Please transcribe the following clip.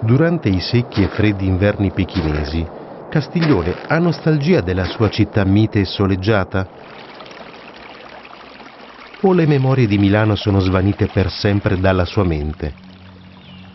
Durante i secchi e freddi inverni pechinesi, Castiglione ha nostalgia della sua città mite e soleggiata? O le memorie di Milano sono svanite per sempre dalla sua mente?